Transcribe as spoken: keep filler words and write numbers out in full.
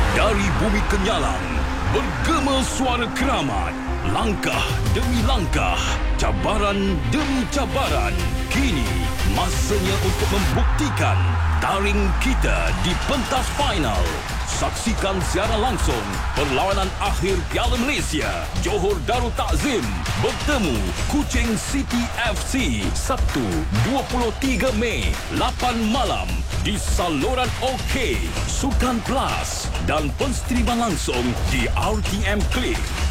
Dari bumi Kenyalang, bergema suara keramat. Langkah demi langkah, cabaran demi cabaran. Kini, masanya untuk membuktikan taring kita di pentas final. Saksikan secara langsung perlawanan akhir Piala Malaysia. Johor Darul Takzim bertemu Kuching City F C Sabtu dua puluh tiga Mei lapan malam di saluran OK, Sukan Plus dan penstriman langsung di R T M Klik.